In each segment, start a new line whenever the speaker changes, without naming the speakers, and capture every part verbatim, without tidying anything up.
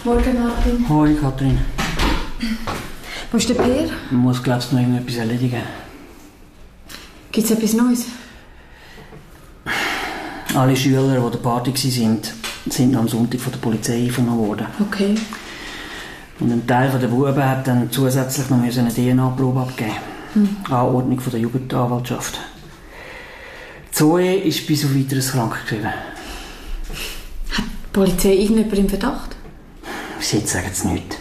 Morgen, Martin.
Hoi, Kathrin.
Wo ist der Peer?
Man muss, glaubst du, noch irgendetwas erledigen.
Gibt es etwas Neues?
Alle Schüler, die an der Party waren, sind am Sonntag von der Polizei eingenommen worden.
Okay.
Und ein Teil der Buben hat dann zusätzlich noch eine D N A-Probe abgeben. Hm. Anordnung von der Jugendanwaltschaft. Zoe ist bis auf weiteres krank geschrieben.
Hat die Polizei irgendjemand im Verdacht?
Bis jetzt sagen sie nichts.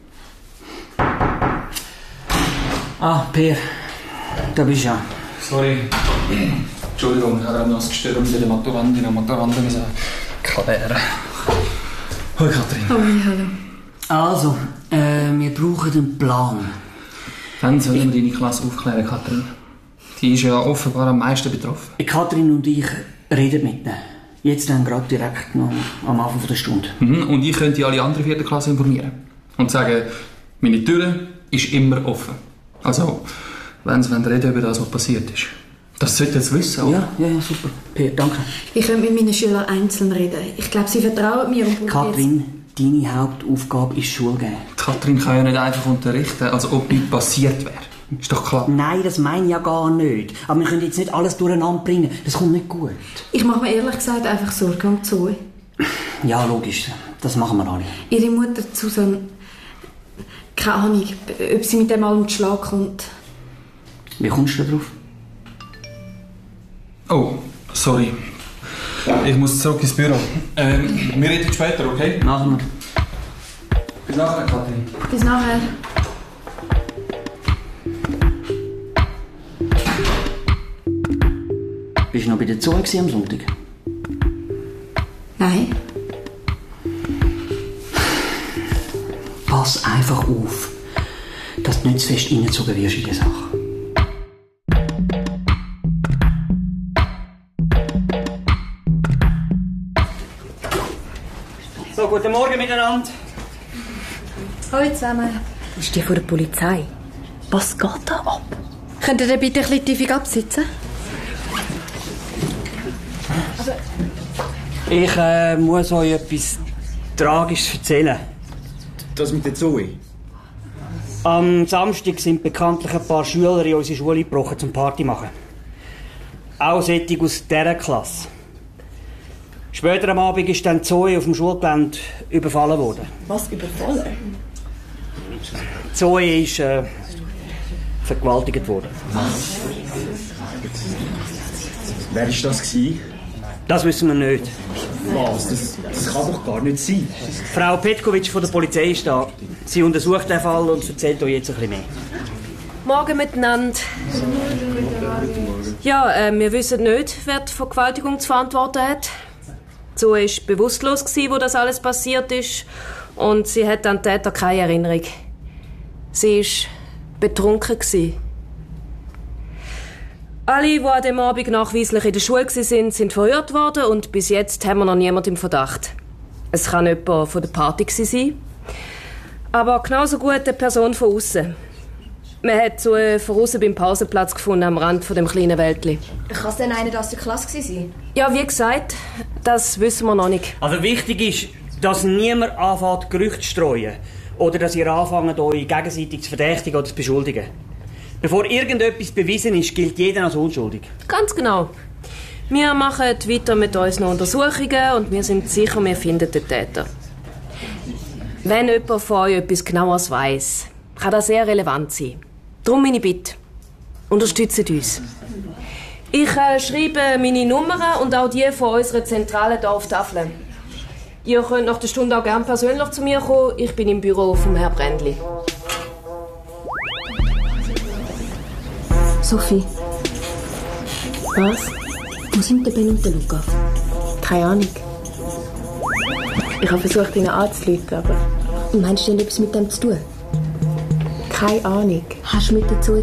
Ah, Peer. Da bist du ja.
Sorry. Entschuldigung, ich habe noch gestört mit den Maturanden und Maturanden müssen klären. Hoi, Kathrin.
Hoi, hallo.
Also, äh, wir brauchen einen Plan.
Wann sollen wir deine Klasse aufklären, Kathrin? Die ist ja offenbar am meisten betroffen.
Kathrin und ich reden mit ihnen. Jetzt dann gerade direkt noch am Anfang der Stunde.
Mhm. Und ich könnte alle anderen vierten Klasse informieren. Und sagen, meine Tür ist immer offen. Also, wenn sie reden über das, was passiert ist. Das sollten sie wissen, oder?
Ja, ja, super. Peer, danke.
Ich könnte mit meinen Schülern einzeln reden. Ich glaube, sie vertrauen mir. Und
Kathrin, deine Hauptaufgabe ist Schule geben.
Kathrin kann ja nicht einfach unterrichten, als ob nichts passiert wäre. Ist doch klar.
Nein, das meine ich ja gar nicht. Aber wir können jetzt nicht alles durcheinander bringen. Das kommt nicht gut.
Ich mache mir ehrlich gesagt einfach Sorgen um Zoe.
Ja, logisch. Das machen wir alle.
Ihre Mutter, Susan, keine Ahnung, ob sie mit dem allem zu Schlag kommt.
Wie kommst du da drauf?
Oh, sorry. Ich muss zurück ins Büro. Ähm, wir reden später, okay?
Machen wir.
Bis nachher, Kathrin.
Bis nachher.
Bist du noch bei der Zoe am Sonntag?
Nein.
Pass einfach auf, dass du nicht zu fest reingezogen wirst in die Sache. So, guten Morgen miteinander.
Hallo zusammen.
Das ist die von der Polizei. Was geht da ab?
Könnt ihr bitte ein bisschen tiefig absitzen?
Ich äh, muss euch etwas Tragisches erzählen.
Das mit der Zoe?
Am Samstag sind bekanntlich ein paar Schüler in unsere Schule gebrochen zum Party machen. Auch solche aus dieser Klasse. Später am Abend ist dann Zoe auf dem Schulgelände überfallen worden.
Was, überfallen?
Zoe ist äh, vergewaltigt worden.
Wer war das gewesen?
Das wissen wir nicht.
Was? Das, das kann doch gar nicht sein.
Frau Petkovic von der Polizei ist da. Sie untersucht den Fall und erzählt euch jetzt ein bisschen mehr.
Morgen miteinander. Ja, äh, wir wissen nicht, wer die Vergewaltigung zu verantworten hat. Zoe war bewusstlos, wo das alles passiert ist. Und sie hat an den Täter keine Erinnerung. Sie war betrunken. Alle, die an dem Abend nachweislich in der Schule waren, sind verhört worden und bis jetzt haben wir noch niemanden im Verdacht. Es kann jemand von der Party sein, aber genauso gut eine Person von außen. Man hat so von außen beim Pausenplatz gefunden, am Rand von dem kleinen Wäldli.
Kann es denn einer aus der Klasse sein?
Ja, wie gesagt, das wissen wir noch nicht.
Also wichtig ist, dass niemand anfängt, Gerüchte zu streuen. Oder dass ihr anfangt, euch gegenseitig zu verdächtigen oder zu beschuldigen. Bevor irgendetwas bewiesen ist, gilt jeder als unschuldig.
Ganz genau. Wir machen weiter mit unseren Untersuchungen und wir sind sicher, wir finden den Täter. Wenn jemand von euch etwas Genaueres weiss, kann das sehr relevant sein. Darum meine Bitte. Unterstützt uns. Ich äh, schreibe meine Nummern und auch die von unserer Zentrale hier auf die Tafel. Ihr könnt nach der Stunde auch gerne persönlich zu mir kommen. Ich bin im Büro vom Herrn Brändli.
Sophie. Was? Wo sind der Ben und der Luca?
Keine Ahnung. Ich habe versucht, ihnen anzurufen, aber...
Und meinst du, die haben etwas mit dem zu tun?
Keine Ahnung.
Hast du mit dazu